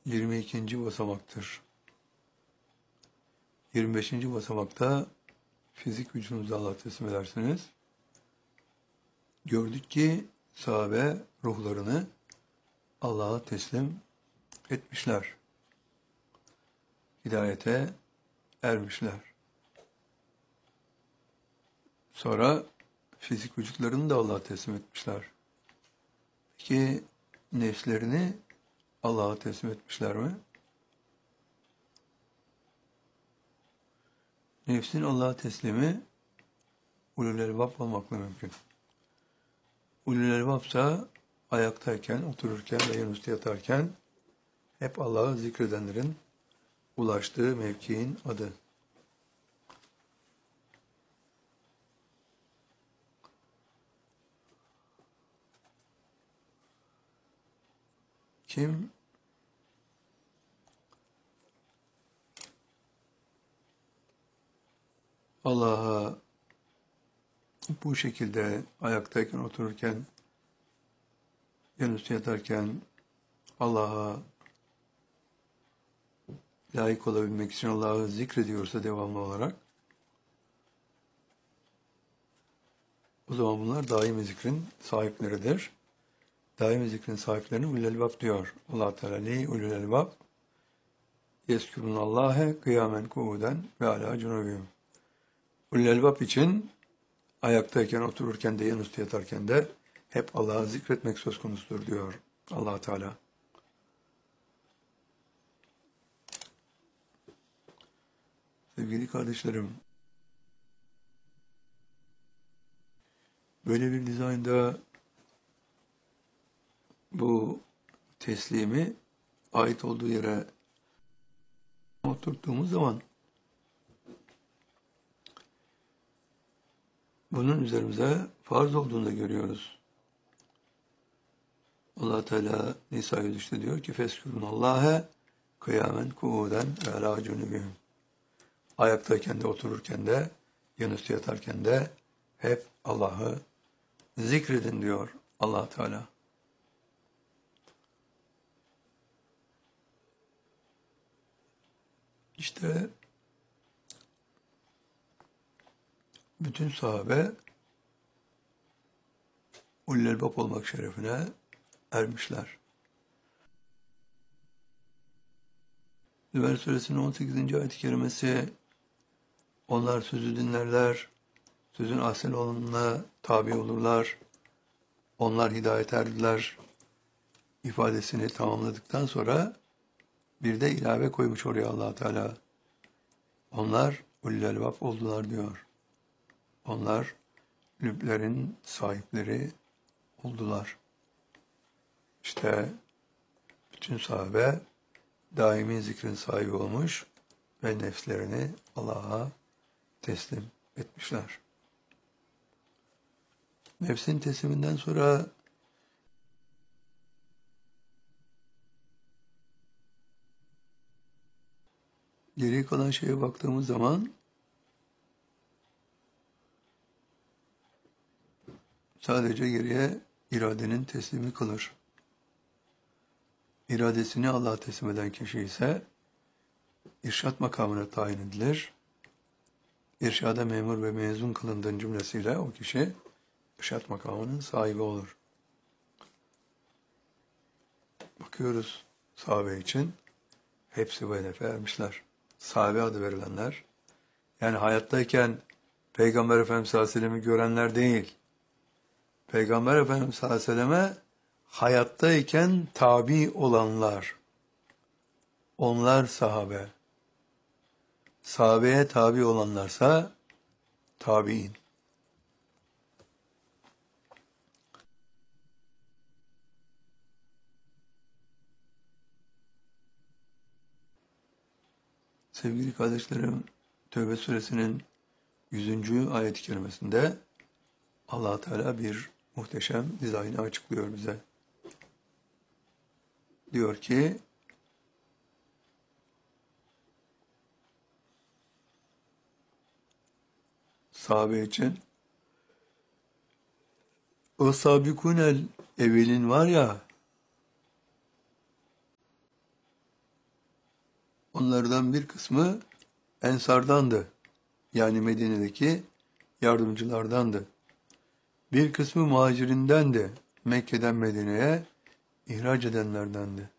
22. basamaktır. 25. basamakta fizik vücudunuzu Allah'a teslim edersiniz. Gördük ki sahabe ruhlarını Allah'a teslim etmişler. Hidayete ermişler. Sonra fizik vücutlarını da Allah'a teslim etmişler. Peki nefslerini Allah'a teslim etmişler mi? Nefsin Allah'a teslimi ulul elbab olmakla mümkün. Ulul elbabsa ayaktayken, otururken ve yanüstü yatarken hep Allah'ı zikredenlerin ulaştığı mevkiin adı. Kim Allah'a bu şekilde ayaktayken, otururken, yanüstü yatarken Allah'a layık olabilmek için Allah'ı zikrediyorsa devamlı olarak, o zaman bunlar daimi zikrin sahipleridir. Daimi zikrin sahiplerini ulul elbab diyor. Allah Teala li ulul elbab yezkurunallâhe kıyamen kuuden ve alâ cunubihim. Ulul elbab için ayaktayken, otururken de, yanüstü yatarken de hep Allah'ı zikretmek söz konusudur diyor Allah Teala. Sevgili kardeşlerim, böyle bir dizaynda bu teslimi ait olduğu yere oturttuğumuz zaman bunun üzerimize farz olduğunu da görüyoruz. Allah Teala Nisa 103'te diyor ki Feskurunallâhe kıyamen kuuden ve alâ cunubihim. Ayaktayken de, otururken de, yanüstü yatarken de hep Allah'ı zikredin diyor Allah Teala. İşte bütün sahabe ulul elbab olmak şerefine ermişler. Zümer Suresinin 18. ayet-i kerimesi, onlar sözü dinlerler, sözün asıl olanına tabi olurlar, onlar hidayet erdiler ifadesini tamamladıktan sonra bir de ilave koymuş oraya Allah Teala. Onlar ulul elbab oldular diyor. Onlar lüblerin sahipleri oldular. İşte bütün sahabe daimi zikrin sahibi olmuş ve nefslerini Allah'a teslim etmişler. Nefsin tesliminden sonra geriye kalan şeye baktığımız zaman sadece geriye iradenin teslimi kalır. İradesini Allah'a teslim eden kişi ise irşad makamına tayin edilir. İrşada memur ve mezun kılındığın cümlesiyle o kişi irşad makamının sahibi olur. Bakıyoruz sahabe için hepsi bu hedefe ermişler. Sahabe adı verilenler, yani hayattayken Peygamber Efendimiz sallallahu aleyhi ve sellem'i görenler değil, Peygamber Efendimiz sallallahu aleyhi ve selleme hayattayken tabi olanlar, onlar sahabe. Sahabeye tabi olanlarsa tabi'in. Sevgili kardeşlerim, Tevbe suresinin 100. ayet-i kerimesinde Allah Teala bir muhteşem dizaynı açıklıyor bize. Diyor ki, sahabe için o sabikunel evvelin var ya, Onlardan bir kısmı Ensardandı. Yani Medine'deki yardımcılardandı. Bir kısmı muhacirindendi. Mekke'den Medine'ye ihraç edenlerdendi.